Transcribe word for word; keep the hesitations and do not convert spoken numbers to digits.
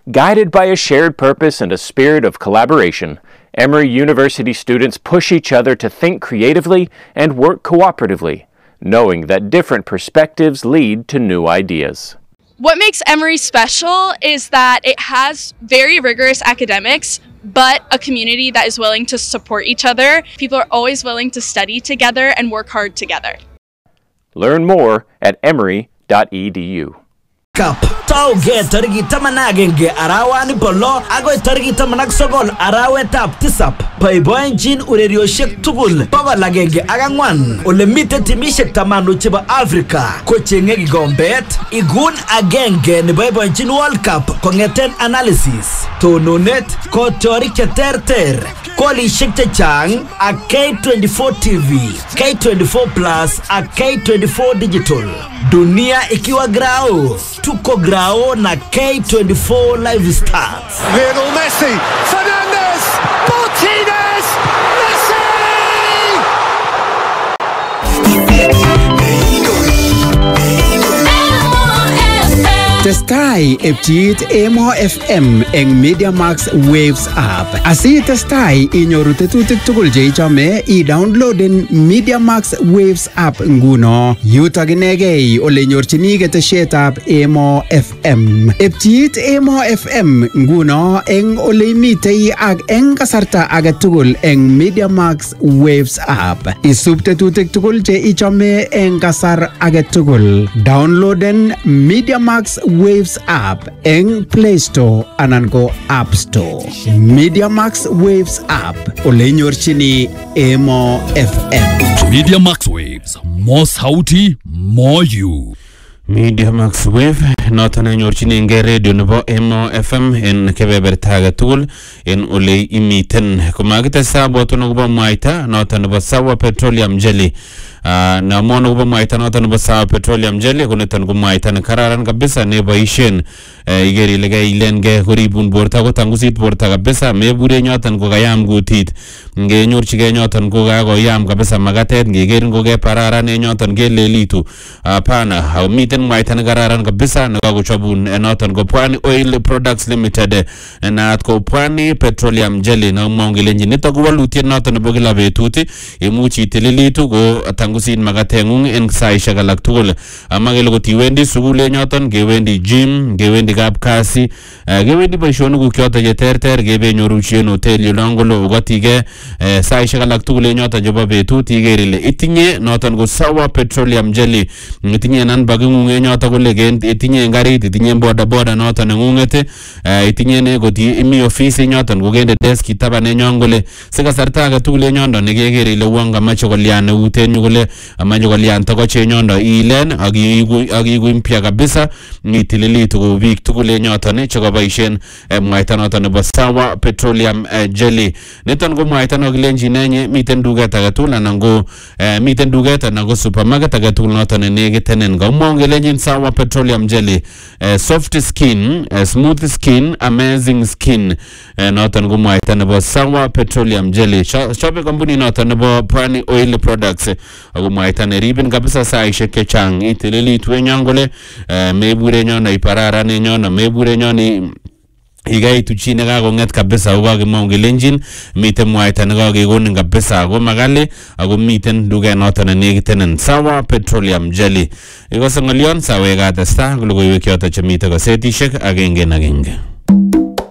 Guided by a shared purpose and a spirit of collaboration, Emory University students push each other to think creatively and work cooperatively, knowing that different perspectives lead to new ideas. What makes Emory special is that it has very rigorous academics, but a community that is willing to support each other. People are always willing to study together and work hard together. Learn more at emory dot e d u. Cup tauge tariki tamanagenge arawani polo agoi tariki tamanak sogol arawetap tisap boiboenjin urerioshek tugul babalagenge agangwan ole mite timishek tamanu chebo Africa kochenge gigombet igun agenge ni boiboenjin World Cup kongeten analysis tononet ko teorik cheterter kolishek chechang a K twenty-four T V, K twenty-four Plus a K twenty-four Digital. Dunia ikiwa grao, tuko grao na K twenty-four Live Stars. Lionel Messi, Fernandez, Martinez, Messi! Testai epchit Emo F M eng Media Max Waves app. Asi testai inyoru tetutik tugul che ichome i-downloaden Media Max Waves app nguno. Yutok inegei ole nyorchini ketesietab Emo F M. Epchit Emo F M nguno eng ole imitei ak eng kasarta age tugul eng Media Max Waves app. Isub tetutik tugul che ichome eng kasar age tugul. Downloaden Media Max Waves app eng Play Store anan ko App Store. Media Max Waves app ole nyorchini Emo F M. Media Max Waves, more sauti, more you. Media Max Wave noton nyorchini nge radio nebo Emo F M en kebeberta age tugul en ole imiten komakitesa boto nobo mwaita noton nebo Sawa Petroleum Jelly. Uh, na mono kubo mwaita noton nebo Sawa Petroleum Jelly kuneton ko mwaita ne kararan kabisa ne boisien uh, igeri ile ga ilenge koribun borta ko tangusit borta kabisa mebure nyoton ko kayam gutit nge nyorchige nyoton ko kakoyam kabisa magatet ngegerin ko ke pararan e nyoton gelelitu hapana uh, au miten mwaita ne kararan kabisa ne kakochobun uh, noton ko Pwani Oil Products Limited uh, na at ko Pwani Petroleum Jelly na mongelenji nito ko walutiet noton nebo kila betut imuchi itililitu ko tangusin magatengung en saishek alak tugul amagele ko tiwendi sukule nyoton gewendi gym gewendi kapkasi uh, gewendi boisionik kyoto je terter gebe nyoru chien hotel yolangolo ugatige uh, saishek alak tugul nyoton jebo betut igerile itinye noton ko Sawa Petroleum Jelly itinye nan bagingung nyoton ko legend itinye ngarit itinye boda boda noton ngungete uh, itinye ne ko imi office nyoton ko gende desk itabane nyongole sikasarta age tugul nyondo ne gegerile wanga macho koliane uten nyugule amanyo kalian to che nyondo ilen agigu agigu mpya kabisa nitililitu ko bik tugul nyoton che ko boisien mwaita noton nebo Sawa Petroleum Jelly niton ko mwaita no gilenji nenye miten duget age tugul anan go miten duget anan go supermarket age tugul noton ne negitenen go mongelenjin Sawa Petroleum Jelly soft skin smooth skin amazing skin noton ko mwaita nebo Sawa Petroleum Jelly chobe company noton nebo Pwani Oil Products ako mwaita ne ribin kabisa saishek chechang itililitu enyongole uh, mebure nyono iparara ne nyono mebure nyoni igaitu chine kakonget kabisa uga kimongelenjin miten mwaita ne kakekonin kabisa ako makali ako miten duket noton ne negitenen Sawa Petroleum Jelly ikose ngolion sawek atesta logoiwek yoto chemite kasetishek agenge agenge.